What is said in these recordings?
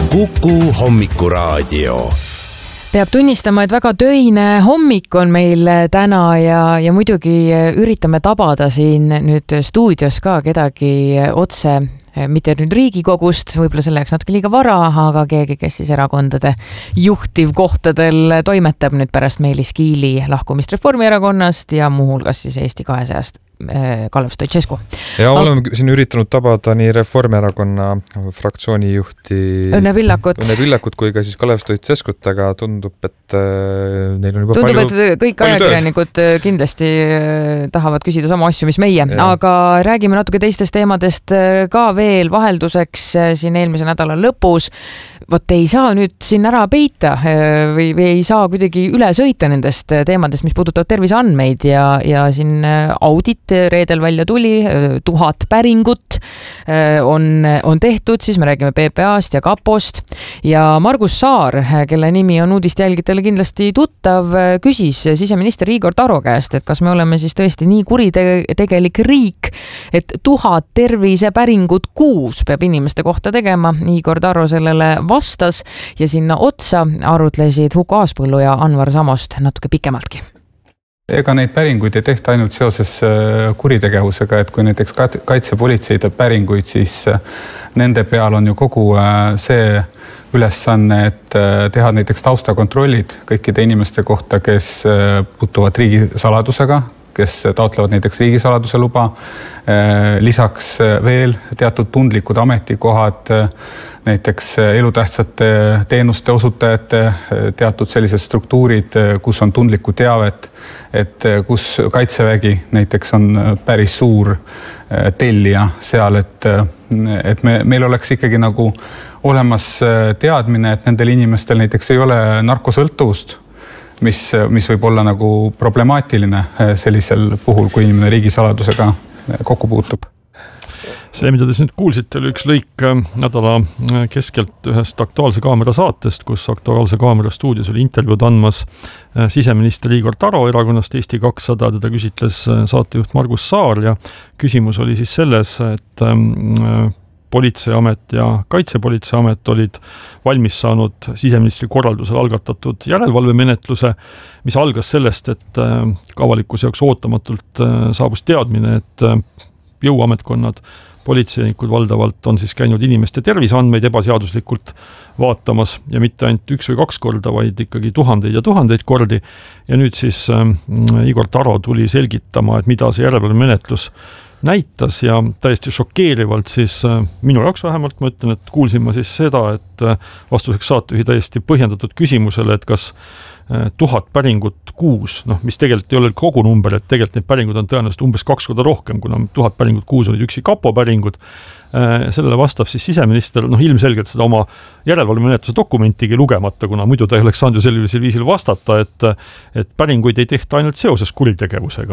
Kuku hommikuraadio. Peab tunnistama, et väga töine hommik on meil täna ja muidugi üritame tabada siin nüüd stuudios ka kedagi otse, mitte nüüd Riigikogust, võib-olla selleks natuke liiga vara, aga keegi, kes siis erakondade juhtivkohtadel toimetab nüüd pärast Meelis Kiili lahkumist Reformierakonnast ja muuhulgas siis Eesti 200-st. Kalev Stoicescu. Ja oleme siin üritanud tabada nii Reformierakonna fraktsiooni juhti Õnne Pillakut kui ka siis Kalev Stoicescut, aga tundub, et neil on juba tundub, et kõik ajakirjanikud kindlasti tahavad küsida sama asju, mis meie, aga räägime natuke teistest teemadest ka veel vahelduseks siin eelmise nädala lõpus. Vot ei saa nüüd siin ära peita või ei saa kuidagi üle sõita nendest teemadest, mis puudutavad terviseandmeid ja siin audit reedel välja tuli, 1000 päringut on tehtud, siis me räägime PPA-st ja Kapost ja Margus Saar, kelle nimi on uudist jälgitele kindlasti tuttav, küsis siseminister Igor Taro käest, et kas me oleme siis tõesti nii kuritegelik riik, et 1000 tervisepäringut kuus peab inimeste kohta tegema. Igor Taro sellele vastas ja sinna otsa arutlesid Huko Aaspõllu ja Anvar Samost natuke pikemaltki. Ega neid päringuid ei tehta ainult seoses kuritegevusega, et kui näiteks kaitsepolitsei teeb päringuid, siis nende peal on ju kogu see ülesanne, et teha näiteks taustakontrollid kõikide inimeste kohta, kes puutuvad riigisaladusega, kes taotlevad näiteks riigisaladuse luba. Lisaks veel teatud tundlikud ametikohad, näiteks elutähtsate teenuste osutajate teatud sellised struktuurid, kus on tundlikku teavet, et kus Kaitsevägi näiteks on päris suur tellija seal, et meil oleks ikkagi nagu olemas teadmine, et nendel inimestel näiteks ei ole narkosõltuvust, mis võib olla nagu problemaatiline sellisel puhul, kui inimene riigisaladusega kokku puutub. See, mida te nüüd kuulsite, oli üks lõik nädala keskelt ühest Aktuaalse Kaamera saatest, kus Aktuaalse Kaamera stuudios oli intervjuud andmas siseminister Igor Taro erakonnast Eesti 200, teda küsitles saatejuht Margus Saar ja küsimus oli siis selles, et Politseiamet ja Kaitsepolitseiamet olid valmis saanud siseministri korraldusel algatatud järelevalvemenetluse, mis algas sellest, et avalikkuse jaoks ootamatult saabus teadmine, et jõuametkonnad, politseinikud valdavalt on siis käinud inimeste terviseandmeid ebaseaduslikult vaatamas ja mitte ainult 1 või 2 korda, vaid ikkagi tuhandeid ja tuhandeid kordi. Ja nüüd siis Igor Taro tuli selgitama, et mida see järelevalvemenetlus näitas ja täiesti šokeerivalt siis minu jaoks vähemalt, ma ütlen, et kuulsin ma siis seda, et vastuseks saatejuhi täiesti põhjendatud küsimusele, et kas 1000 päringut kuus, mis tegelikult ei ole kogu number, et tegelikult neid päringud on tõenäoliselt umbes 2 korda rohkem, kuna 1000 päringut kuus olid üksi Kapo päringud. Sellele vastab siis siseminister, ilmselgelt seda oma järelevalvemenetluse dokumentigi lugemata, kuna muidu ta ei oleks saanud ju sellisel viisil vastata, et päringuid ei tehta ainult seoses kuritegevusega.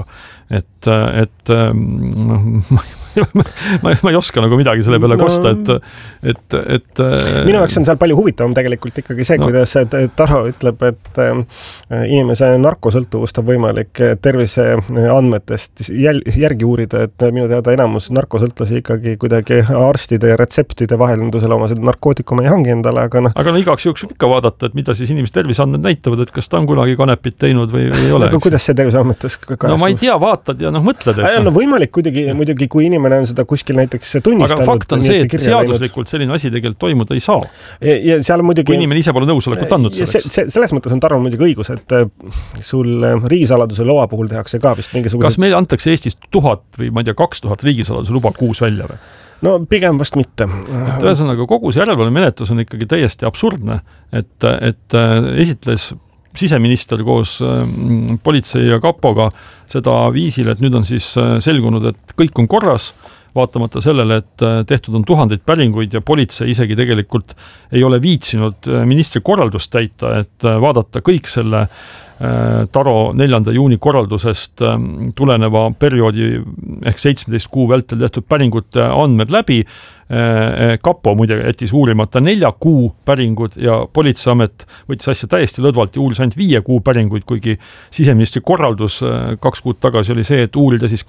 Ma ei oska nagu midagi selle peale kosta, et minu jaoks on seal palju huvitavam tegelikult ikkagi see, kuidas Taro ütleb, et inimese narkosõltuvust on võimalik terviseandmetest järgi uurida, et minu teada enamus narkosõltlasi ikkagi kuidagi arstide ja retseptide vahelendusel oma seda narkootikume ei hangi endale, aga igaks juhuks ikka vaadata, et mida siis inimeste terviseandmed näitavad, et kas ta on kunagi kanepit teinud või ei ole. Aga kuidas see terviseandmetes kajastub? Ma ei tea, vaatad ja mõtled. Võimalik muidugi, kui inimene on seda kuskil näiteks tunnistanud. Aga fakt on see, et seaduslikult selline asi tegelikult toimuda ei saa. Ja seal muidugi, kui inimene ise pole nõusolekut andnud selleks. Selles mõttes on Tarmo muidugi õigus, et sul riigisaladuse loa puhul tehakse ka vist mingisugused... Kas meil antakse Eestis 1000 või ma ei tea 2000 riigisaladuse luba kuus välja või? No pigem vast mitte. Ühesõnaga, kogu see järelevalvemenetlus on ikkagi täiesti absurdne, et esitles siseminister koos politsei ja Kapoga seda viisil, et nüüd on siis selgunud, et kõik on korras, vaatamata sellele, et tehtud on tuhandeid päringuid ja politsei isegi tegelikult ei ole viitsinud ministri korraldust täita, et vaadata kõik selle Taro 4. juuni korraldusest tuleneva perioodi ehk 17 kuu vältel tehtud päringute andmed läbi. Kapo muide jättis uurimata 4 kuu päringud ja Politseiamet võttis asja täiesti lõdvalt ja uuris ainult 5 kuu päringuid, kuigi siseministri korraldus 2 kuud tagasi oli see, et uurida siis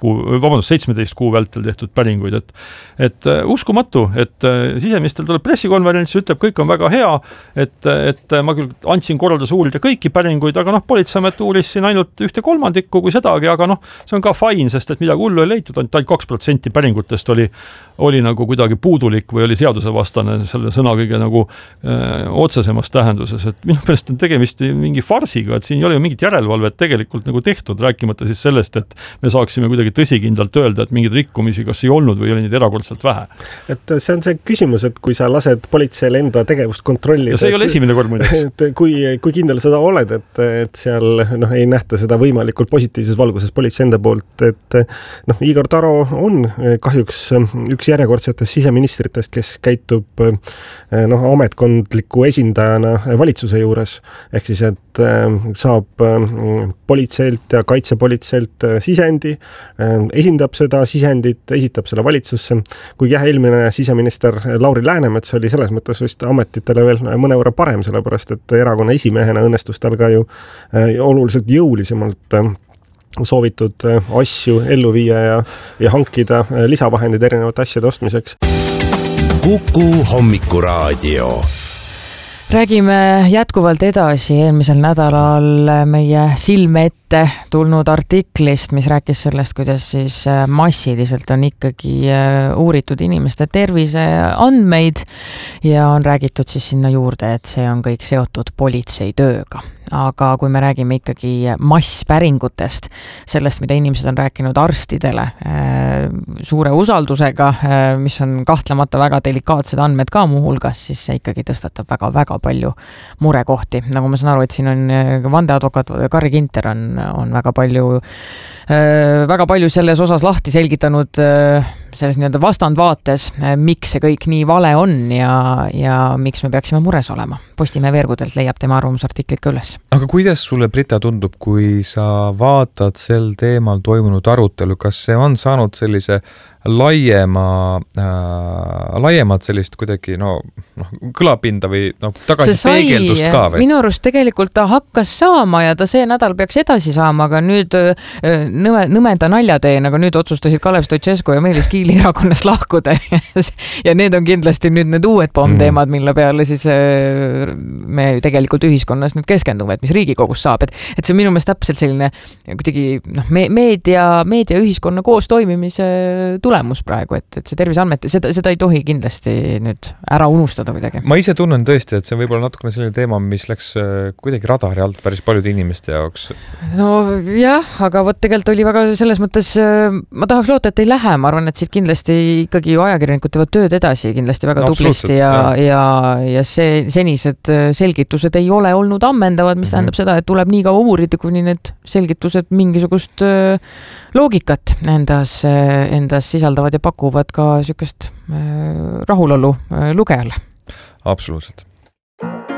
17 kuu vältel tehtud päringuid. Et uskumatu, et siseminister tuleb pressikonverents, ütleb, kõik on väga hea, et ma küll andsin korraldus uurida kõiki päringuid, aga Politseiamet uuris siin ainult 1/3, kui sedagi, aga see on ka fine, sest et midagi hullu ei leitud, ainult 2% päringutest oli nagu kuidagi puudulik või oli seadusevastane selle sõna kõige nagu otsesemas tähenduses, et minu meelest on tegemist mingi farsiga, et siin ei ole ju mingit järelevalvet tegelikult nagu tehtud, rääkimata siis sellest, et me saaksime kuidagi tõsikindlalt öelda, et mingeid rikkumisi kas ei olnud või oli neid erakordselt vähe. Et see on see küsimus, et kui sa lased politseile enda tegevust kontrollida. Ja see ei ole esimene kord muide. Et kui kindel seda oled, et seal ei nähta seda võimalikult positiivses valguses politsei enda poolt, et Igor Taro on kahjuks üks järjekordsetest siseministritest, kes käitub ametkondliku esindajana valitsuse juures, ehk siis, et saab politseilt ja kaitsepolitseilt sisendi, esindab seda sisendit, esitab selle valitsusse, kuigi eelmine siseminister Lauri Läänemets oli selles mõttes vist ametitele veel mõnevõrra parem, sellepärast et erakonna esimehena õnnestus tal ka ju oluliselt jõulisemalt soovitud asju ellu viia ja hankida lisavahendid erinevate asjade ostmiseks. Kuku hommikuraadio. Räägime jätkuvalt edasi eelmisel nädalal meie silme ette tulnud artiklist, mis rääkis sellest, kuidas siis massiliselt on ikkagi uuritud inimeste terviseandmeid ja on räägitud siis sinna juurde, et see on kõik seotud politsei tööga. Aga kui me räägime ikkagi masspäringutest, sellest, mida inimesed on rääkinud arstidele suure usaldusega, mis on kahtlemata väga delikaatsed andmed ka muuhulgas, siis see ikkagi tõstatab väga palju murekohti. Nagu ma saan aru, et siin on vandeadvokaat Karri Ginter on väga palju selles osas lahti selgitanud selles nii-öelda vastandvaates, miks see kõik nii vale on ja miks me peaksime mures olema. Postimehe veergudelt leiab tema arvamusartiklit ka üles. Aga kuidas sulle, Brita, tundub, kui sa vaatad sel teemal toimunud arutelu, kas see on saanud sellise laiemat sellist kuidagi kõlapinda või tagasi peegeldust ka või? Minu arust tegelikult ta hakkas saama ja ta see nädal peaks edasi saama, aga nüüd nõmeda naljateen, aga nüüd otsustasid Kalev Stoicescu ja Meelis Kiili erakonnast lahkuda ja need on kindlasti nüüd need uued pommteemad, mille peale siis me tegelikult ühiskonnas nüüd keskendume, et mis Riigikogus saab, et see on minu meelest täpselt selline kuidagi meedia ühiskonna koos toimimise tulemus praegu, et see terviseandmed, seda ei tohi kindlasti nüüd ära unustada kuidagi. Ma ise tunnen tõesti, et see võib olla natukene selline teema, mis läks kuidagi radari alt päris paljude inimeste jaoks. No jah, aga tegelikult oli väga selles mõttes, ma tahaks loota, et ei lähe, ma arvan, et siit kindlasti ikkagi ju ajakirjanikud teevad tööd edasi kindlasti väga tublisti ja see senised selgitused ei ole olnud ammendavad, mis tähendab seda, et tuleb nii kaua uurida, kuni need selgitused mingisugust loogikat endas sisaldavad ja pakuvad ka sükest rahulolu lugejale. Absoluutselt.